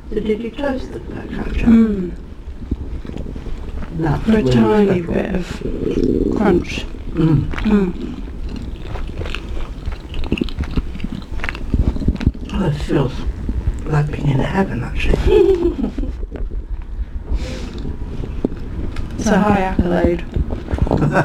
So did you toast the focaccia? That's For a really tiny special. bit of crunch. Oh, this feels like being in heaven, actually. It's a high accolade.